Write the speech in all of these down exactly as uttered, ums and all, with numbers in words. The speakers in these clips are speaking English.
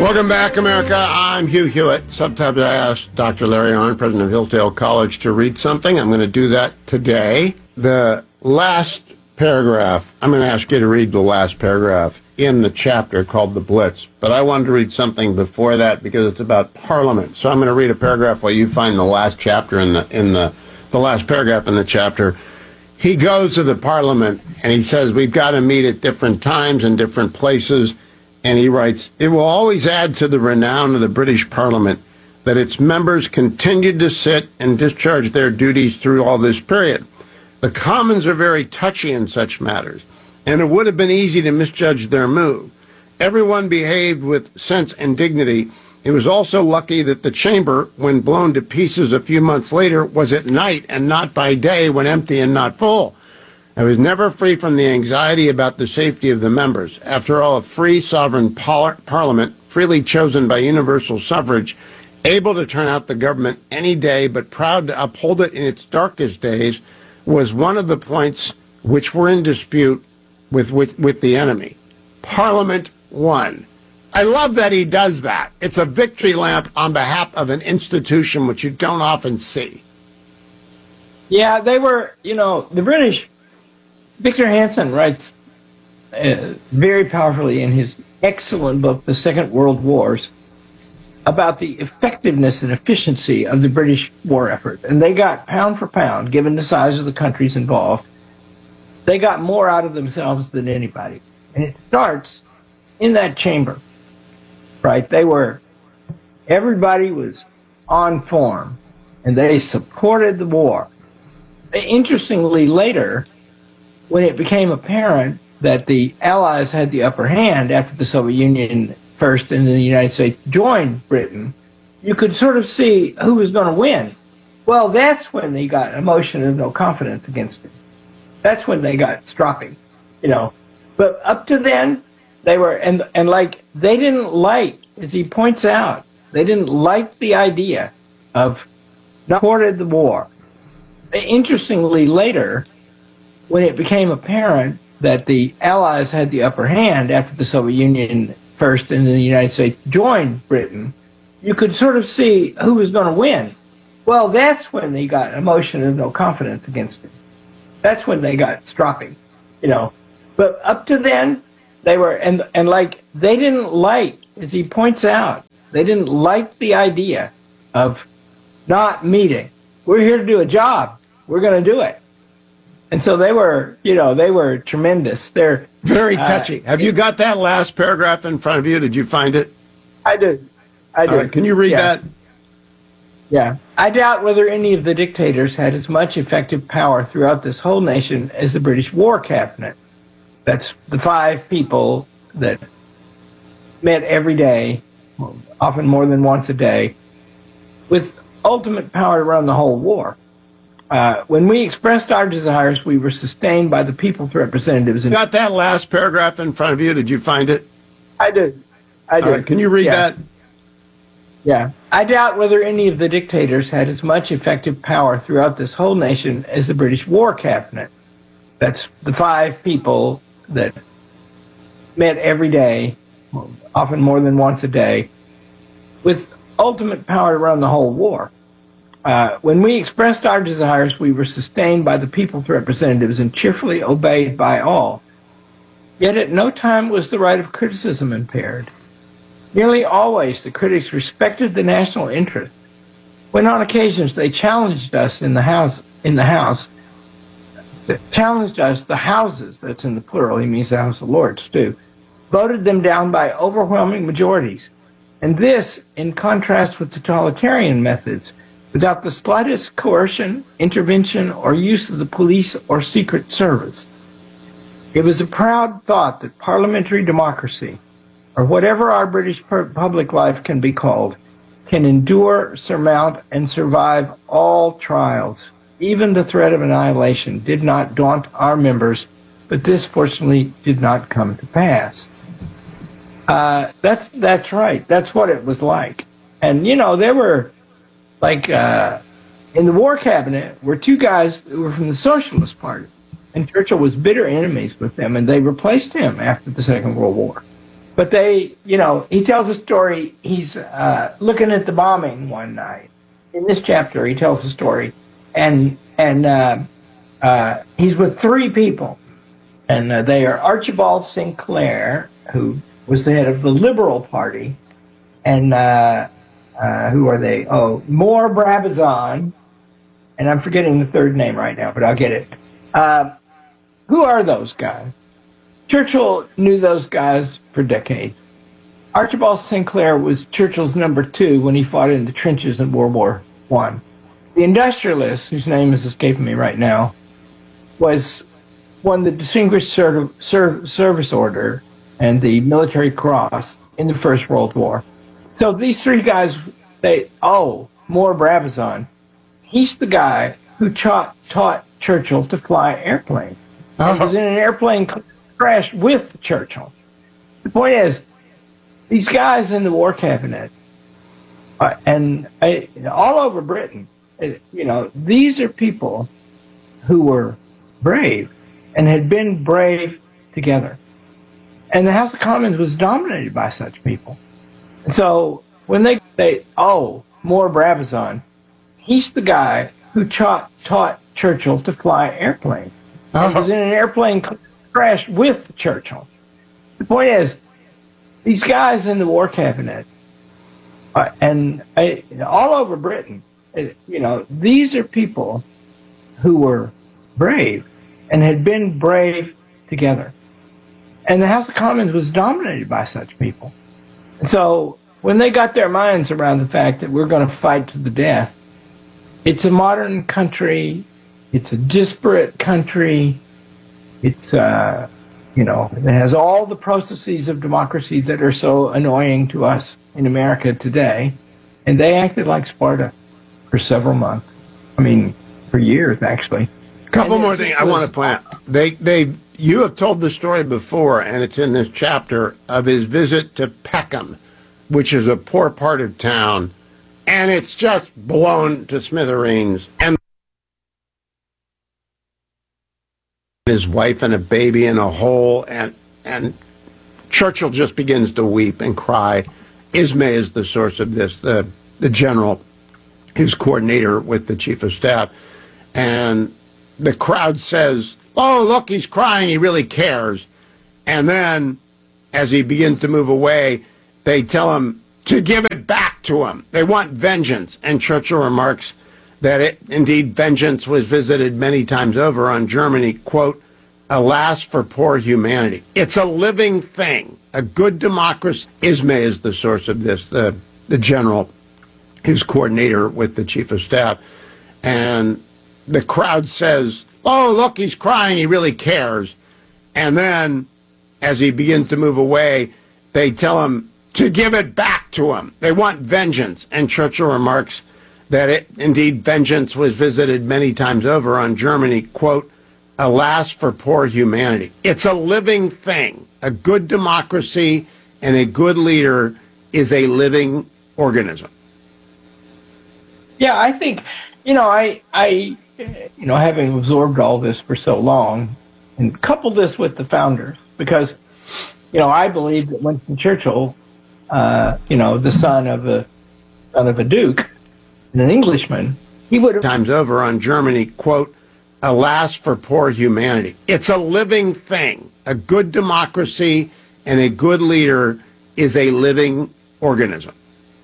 Welcome back, America. I'm Hugh Hewitt. Sometimes I ask Doctor Larry Arnn, president of Hillsdale College, to read something. I'm going to do that today. The last paragraph, I'm going to ask you to read the last paragraph in the chapter called The Blitz. But I wanted to read something before that because it's about Parliament. So I'm going to read a paragraph while you find the last chapter in the in the the last paragraph in the chapter. He goes to the Parliament and he says, we've got to meet at different times and different places. And he writes, it will always add to the renown of the British Parliament that its members continued to sit and discharge their duties through all this period. The Commons are very touchy in such matters, and it would have been easy to misjudge their move. Everyone behaved with sense and dignity. It was also lucky that the chamber, when blown to pieces a few months later, was at night and not by day when empty and not full. I was never free from the anxiety about the safety of the members. After all, a free sovereign par- parliament, freely chosen by universal suffrage, able to turn out the government any day, but proud to uphold it in its darkest days, was one of the points which were in dispute with, with, with the enemy. Parliament won. I love that he does that. It's a victory lamp on behalf of an institution which you don't often see. Yeah, they were, you know, the British. Victor Hanson writes uh, very powerfully in his excellent book, The Second World Wars, about the effectiveness and efficiency of the British war effort. And they got, pound for pound, given the size of the countries involved, they got more out of themselves than anybody. And it starts in that chamber, right? They were, everybody was on form, and they supported the war. Interestingly, later, when it became apparent that the Allies had the upper hand after the Soviet Union first and then the United States joined Britain, you could sort of see who was going to win. Well, that's when they got a motion of no confidence against it. That's when they got stropping, you know. But up to then, they were, and, and like, they didn't like, as he points out, they didn't like the idea of not supported the war. Interestingly, later, when it became apparent that the Allies had the upper hand after the Soviet Union first and then the United States joined Britain, you could sort of see who was going to win. Well, that's when they got a motion of no confidence against it. That's when they got stropping, you know. But up to then, they were, and, and like, they didn't like, as he points out, they didn't like the idea of not meeting. We're here to do a job. We're going to do it. And so they were, you know, they were tremendous. They're very touchy. Uh, Have you got that last paragraph in front of you? Did you find it? I do. I do. Right, can you read yeah. that? Yeah. I doubt whether any of the dictators had as much effective power throughout this whole nation as the British War Cabinet. That's the five people that met every day, often more than once a day, with ultimate power to run the whole war. Uh, when we expressed our desires, we were sustained by the people's representatives. And got that last paragraph in front of you? Did you find it? I do. I do. Right, can you read yeah. that? Yeah. I doubt whether any of the dictators had as much effective power throughout this whole nation as the British War Cabinet. That's the five people that met every day, often more than once a day, with ultimate power to run the whole war. Uh, when we expressed our desires, we were sustained by the people's representatives and cheerfully obeyed by all. Yet at no time was the right of criticism impaired. Nearly always the critics respected the national interest. When on occasions they challenged us in the house, in the house, challenged us, the houses, that's in the plural, he means the House of Lords too, voted them down by overwhelming majorities. And this, in contrast with totalitarian methods, without the slightest coercion, intervention, or use of the police or secret service. It was a proud thought that parliamentary democracy, or whatever our British public life can be called, can endure, surmount, and survive all trials. Even the threat of annihilation did not daunt our members, but this fortunately did not come to pass. Uh, that's, that's right. That's what it was like. And, you know, there were, like, uh, in the War Cabinet were two guys who were from the Socialist Party, and Churchill was bitter enemies with them, and they replaced him after the Second World War. But they, you know, he tells a story. He's uh, looking at the bombing one night. In this chapter, he tells a story, and and uh, uh, he's with three people, and uh, they are Archibald Sinclair, who was the head of the Liberal Party, and uh, uh, who are they? Oh, Moore Brabazon, and I'm forgetting the third name right now, but I'll get it. Uh, who are those guys? Churchill knew those guys for decades. Archibald Sinclair was Churchill's number two when he fought in the trenches in World War One. The industrialist, whose name is escaping me right now, was won the Distinguished Ser- Ser- Service Order and the Military Cross in the First World War. So these three guys, they, oh, Moore Brabazon, he's the guy who taught, taught Churchill to fly airplanes. Uh-huh. He was in an airplane crash with Churchill. The point is, these guys in the war cabinet uh, and uh, all over Britain, uh, you know, these are people who were brave and had been brave together. And the House of Commons was dominated by such people. And so when they say, oh, Moore Brabazon, he's the guy who taught, taught Churchill to fly airplanes. Uh-huh. He was in an airplane crash with Churchill. The point is, these guys in the war cabinet uh, and uh, all over Britain, uh, you know, these are people who were brave and had been brave together. And the House of Commons was dominated by such people. And so when they got their minds around the fact that we're going to fight to the death, it's a modern country, it's a disparate country, it's, uh, you know, it has all the processes of democracy that are so annoying to us in America today. And they acted like Sparta for several months. I mean, for years, actually. Couple And more it things was- I want to point out. They, they, you have told the story before, and it's in this chapter of his visit to Peckham, which is a poor part of town, and it's just blown to smithereens. And his wife and a baby in a hole, and and Churchill just begins to weep and cry. Ismay is the source of this, the the general, his coordinator with the chief of staff, and the crowd says, "Oh, look, he's crying. He really cares." And then, as he begins to move away, they tell him to give it back to him. They want vengeance, and Churchill remarks that it, indeed, vengeance was visited many times over on Germany, quote, alas for poor humanity. It's a living thing. A good democracy. Ismay is the source of this, the, the general, his coordinator with the chief of staff. And the crowd says, oh, look, he's crying. He really cares. And then, as he begins to move away, they tell him to give it back to him. They want vengeance. And Churchill remarks that it, indeed, vengeance was visited many times over on Germany, quote, alas for poor humanity. It's a living thing. A good democracy and a good leader is a living organism. Yeah, I think, you know, I, I, you know, having absorbed all this for so long and coupled this with the founders, because, you know, I believe that Winston Churchill, uh, you know, the son of a, son of a duke, and an Englishman, he would have Times over on Germany, quote, alas for poor humanity. It's a living thing. A good democracy and a good leader is a living organism.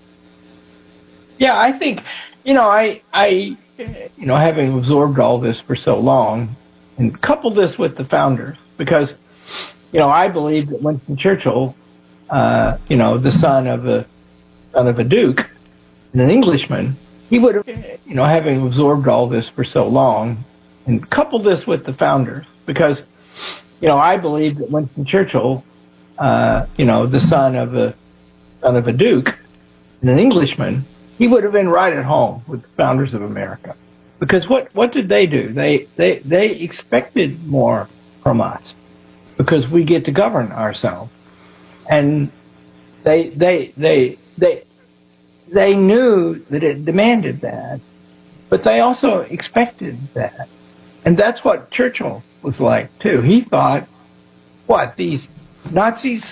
Yeah, I think, you know, I, I, you know, having absorbed all this for so long and coupled this with the founders, because, you know, I believe that Winston Churchill, uh, you know, the son of a, son of a duke and an Englishman, he would have, you know, having absorbed all this for so long and coupled this with the founders, because, you know, I believe that Winston Churchill, uh, you know, the son of a, son of a duke and an Englishman, he would have been right at home with the founders of America. Because what, what did they do? They, they, they expected more from us because we get to govern ourselves. And they, they, they, they, they knew that it demanded that, but they also expected that. And that's what Churchill was like, too. He thought, what, these Nazis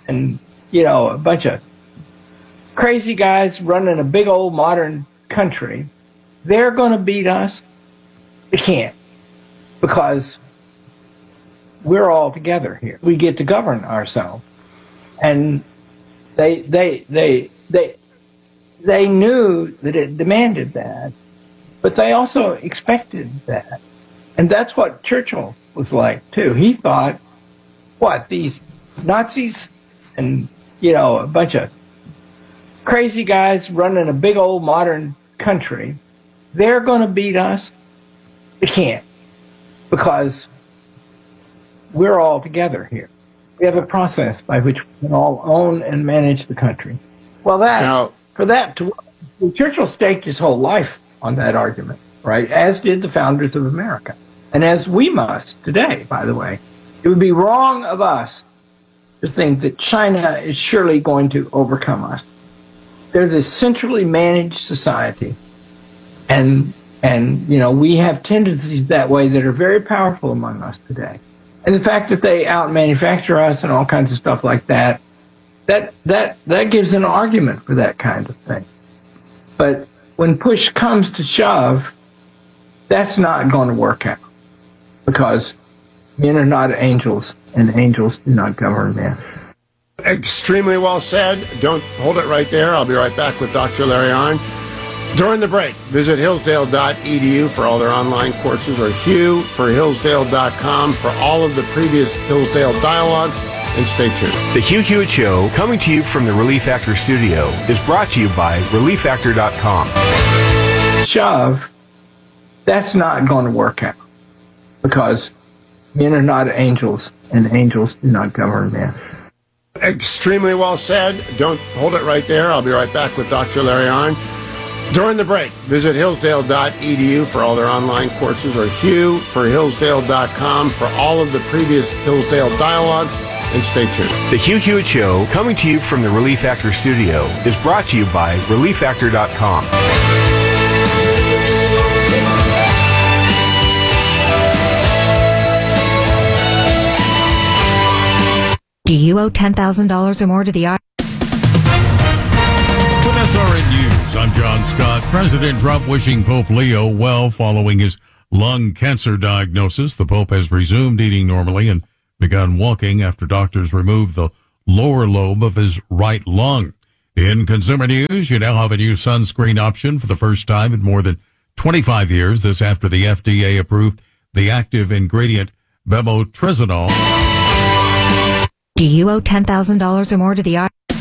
and, you know, a bunch of crazy guys running a big old modern country, they're going to beat us. They can't, because we're all together here. We get to govern ourselves. And they, they, they, they, they knew that it demanded that, but they also expected that. And that's what Churchill was like, too. He thought, what, these Nazis and, you know, a bunch of crazy guys running a big old modern country, they're going to beat us. They can't, because we're all together here. We have a process by which we can all own and manage the country. Well, that, Now, for that to work, Churchill staked his whole life on that argument, right? As did the founders of America. And as we must today, by the way. It would be wrong of us to think that China is surely going to overcome us. There's a centrally managed society, and and you know we have tendencies that way that are very powerful among us today. And the fact that they out-manufacture us and all kinds of stuff like that, that that that gives an argument for that kind of thing. But when push comes to shove, that's not going to work out, because men are not angels, and angels do not govern men. extremely well said. Don't hold it right there. I'll be right back with Doctor Larry Arnn. During the break, visit hillsdale dot e d u for all their online courses, or hugh for hillsdale dot com for all of the previous Hillsdale dialogues, and stay tuned. The Hugh Hewitt Show, coming to you from the Relief Factor studio, is brought to you by relief factor dot com. Shove, that's not going to work out, because men are not angels, and angels do not govern men. Extremely well said. Don't hold it right there. I'll be right back with Doctor Larry Arnn. During the break, visit hillsdale dot e d u for all their online courses, or hugh for hillsdale dot com for all of the previous Hillsdale dialogues, and stay tuned. The Hugh Hewitt Show, coming to you from the Relief Factor studio, is brought to you by relief factor dot com. Do you owe ten thousand dollars or more to the I R S? With S R N News, I'm John Scott. President Trump wishing Pope Leo well following his lung cancer diagnosis. The Pope has resumed eating normally and begun walking after doctors removed the lower lobe of his right lung. In consumer news, you now have a new sunscreen option for the first time in more than twenty-five years. This after the F D A approved the active ingredient bemotrizonol. Do you owe ten thousand dollars or more to the I R S?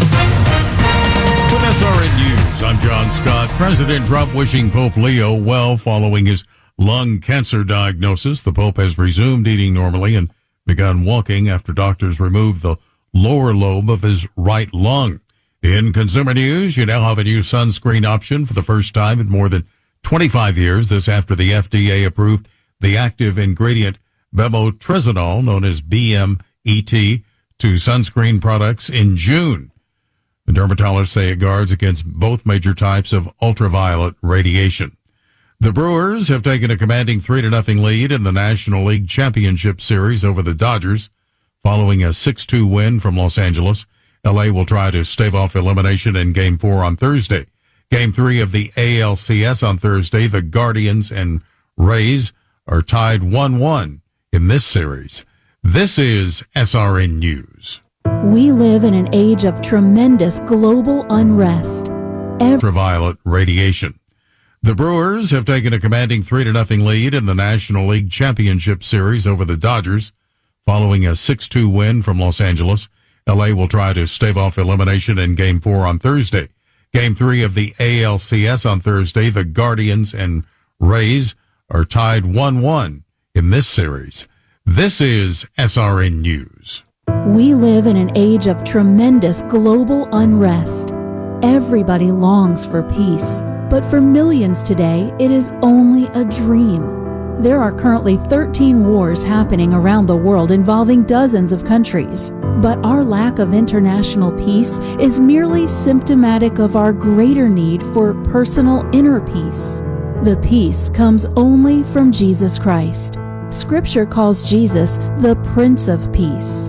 With S R N News, I'm John Scott. President Trump wishing Pope Leo well following his lung cancer diagnosis. The Pope has resumed eating normally and begun walking after doctors removed the lower lobe of his right lung. In consumer news, you now have a new sunscreen option for the first time in more than twenty-five years. This after the F D A approved the active ingredient bemotrizonol, known as B M E T, to sunscreen products in June. The dermatologists say it guards against both major types of ultraviolet radiation. The Brewers have taken a commanding three to nothing lead in the National League Championship Series over the Dodgers, following a six two win from Los Angeles. L A will try to stave off elimination in Game four on Thursday. Game three of the A L C S on Thursday, the Guardians and Rays are tied one one in this series. This is S R N News. We live in an age of tremendous global unrest. Every- Ultraviolet radiation. The Brewers have taken a commanding three to nothing lead in the National League Championship Series over the Dodgers, following a six two win from Los Angeles. L A will try to stave off elimination in Game four on Thursday. Game three of the A L C S on Thursday, the Guardians and Rays are tied one one in this series. This is S R N News. We live in an age of tremendous global unrest. Everybody longs for peace, but for millions today, it is only a dream. There are currently thirteen wars happening around the world involving dozens of countries. But our lack of international peace is merely symptomatic of our greater need for personal inner peace. The peace comes only from Jesus Christ. Scripture calls Jesus the Prince of Peace.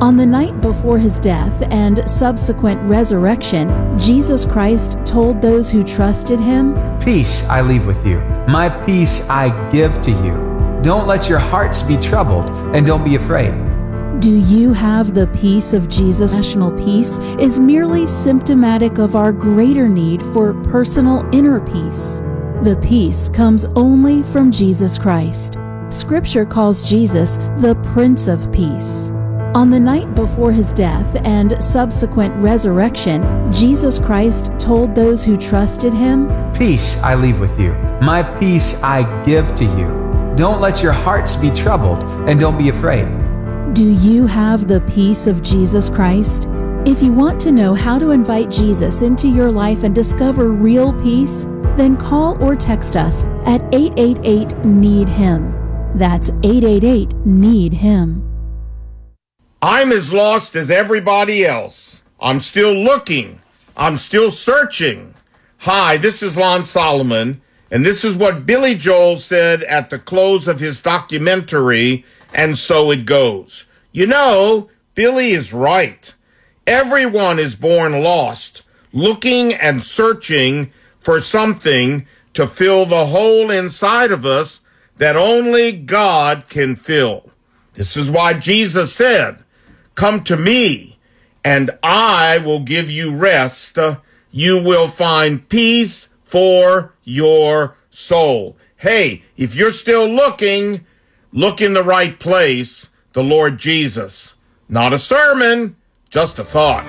On the night before his death and subsequent resurrection, Jesus Christ told those who trusted him, "Peace I leave with you. My peace I give to you. Don't let your hearts be troubled, and don't be afraid." Do you have the peace of Jesus? National peace is merely symptomatic of our greater need for personal inner peace. The peace comes only from Jesus Christ. Scripture calls Jesus the Prince of Peace. On the night before his death and subsequent resurrection, Jesus Christ told those who trusted him, "Peace I leave with you. My peace I give to you. Don't let your hearts be troubled, and don't be afraid." Do you have the peace of Jesus Christ? If you want to know how to invite Jesus into your life and discover real peace, then call or text us at eight eight eight, need him. That's eight eight eight, need him. I'm as lost as everybody else. I'm still looking. I'm still searching. Hi, this is Lon Solomon, and this is what Billy Joel said at the close of his documentary, And So It Goes. You know, Billy is right. Everyone is born lost, looking and searching for something to fill the hole inside of us that only God can fill. This is why Jesus said, "Come to me, and I will give you rest. You will find peace for your soul." Hey, if you're still looking, look in the right place, the Lord Jesus. Not a sermon, just a thought.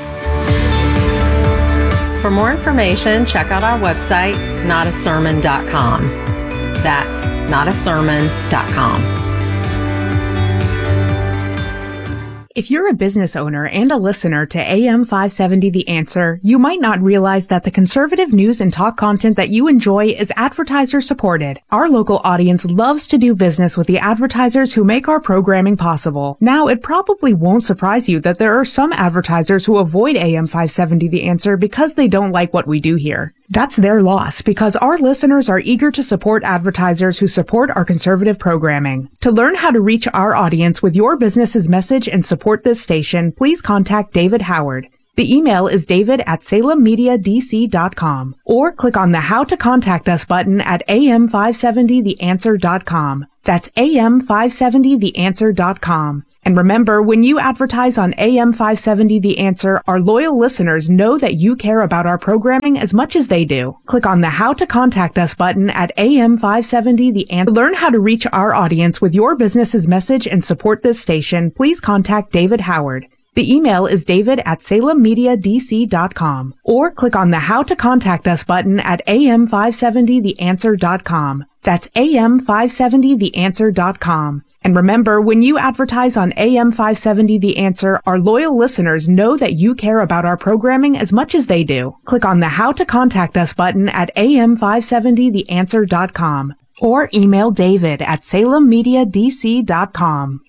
For more information, check out our website, not a sermon dot com. That's not a sermon dot com. If you're a business owner and a listener to A M five seventy The Answer, you might not realize that the conservative news and talk content that you enjoy is advertiser supported. Our local audience loves to do business with the advertisers who make our programming possible. Now, it probably won't surprise you that there are some advertisers who avoid A M five seventy The Answer because they don't like what we do here. That's their loss, because our listeners are eager to support advertisers who support our conservative programming. To learn how to reach our audience with your business's message and support this station, please contact David Howard. The email is david at salem media d c dot com, or click on the How to Contact Us button at a m five seventy the answer dot com. That's a m five seventy the answer dot com. And remember, when you advertise on A M five seventy The Answer, our loyal listeners know that you care about our programming as much as they do. Click on the How to Contact Us button at A M five seventy The Answer. To learn how to reach our audience with your business's message and support this station, please contact David Howard. The email is david at salem media d c dot com, or click on the How to Contact Us button at a m five seventy the answer dot com. That's a m five seventy the answer dot com. And remember, when you advertise on A M five seventy The Answer, our loyal listeners know that you care about our programming as much as they do. Click on the How to Contact Us button at a m five seventy the answer dot com, or email David at salem media d c dot com.